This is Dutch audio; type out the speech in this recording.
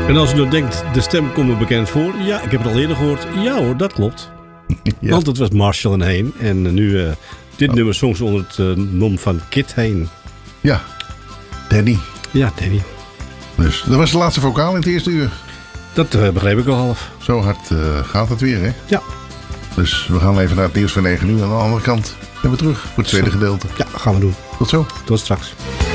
En als u nou denkt, de stem komt me bekend voor. Ja, ik heb het al eerder gehoord. Ja hoor, dat klopt. Ja. Want het was Marshall en Heen. En nu dit nummer zong ze onder het nom van Kit Heen. Ja, Danny. Ja, Danny. Dus dat was de laatste vocaal in het eerste uur. Dat begreep ik al half. Zo hard gaat het weer, hè? Ja. Dus we gaan even naar het nieuws van 9 uur. Aan de andere kant zijn we terug voor het tweede gedeelte. Ja, gaan we doen. Tot zo. Tot straks.